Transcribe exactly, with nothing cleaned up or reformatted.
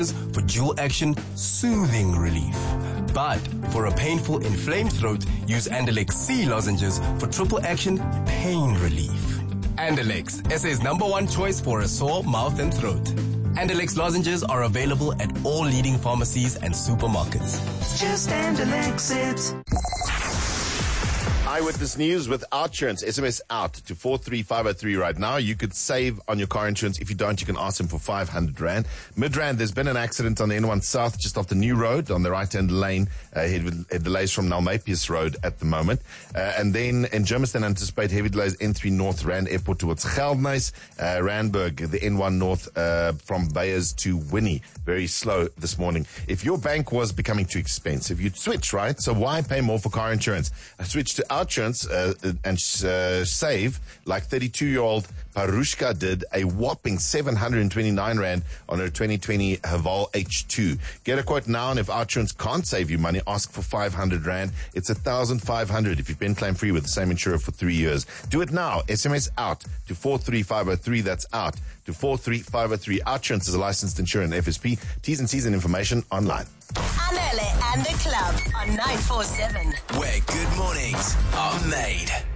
for dual action soothing relief. But for a painful inflamed throat, use Andalex C lozenges for triple action pain relief. Andalex, S A's number one choice for a sore mouth and throat. Andalex lozenges are available at all leading pharmacies and supermarkets. Just Andalex it. Eyewitness News with OutSurance. S M S out to four three five oh three right now. You could save on your car insurance. If you don't, you can ask them for five hundred rand. Midrand, there's been an accident on the N one South just off the new road on the right-hand lane. Uh, it delays from Nalmapius Road at the moment. Uh, and then in Germiston, anticipate heavy delays N three North Rand Airport towards Geldenhuys. Uh, Randburg, the N one North uh, from Bayers to Winnie. Very slow this morning. If your bank was becoming too expensive, you'd switch, right? So why pay more for car insurance? I switched to OutSurance uh, and uh, save like thirty-two-year-old Parushka did a whopping seven hundred twenty-nine rand on her twenty twenty Haval H two. Get a quote now, and if OutSurance can't save you money, ask for five hundred rand. It's one thousand five hundred if you've been claim-free with the same insurer for three years. Do it now. S M S out to four three five oh three. That's out to four three five oh three. OutSurance is a licensed insurer and F S P. T's and C's and information online. Anele and the Club on nine four seven. Where good mornings are made.